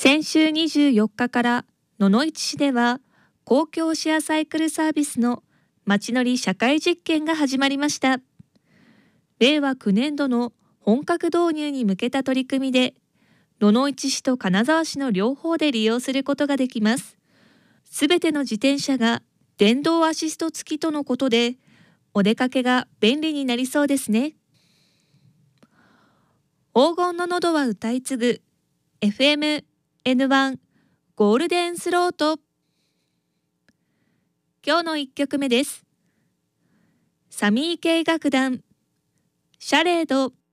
先週24日から野々市市では公共シェアサイクルサービスのまちのり社会実験が始まりました。令和9年度の本格導入に向けた取り組みで、野々市市と金沢市の両方で利用することができます。すべての自転車が電動アシスト付きとのことで、お出かけが便利になりそうですね。黄金の喉は歌い継ぐ FM N1 ゴールデンスロート。今日の1曲目です。サミー系楽団シャレード。